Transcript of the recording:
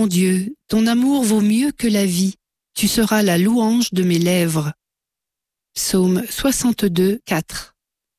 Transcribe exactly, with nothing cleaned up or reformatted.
mon Dieu, ton amour vaut mieux que la vie, tu seras la louange de mes lèvres. Psaume soixante-deux, quatre.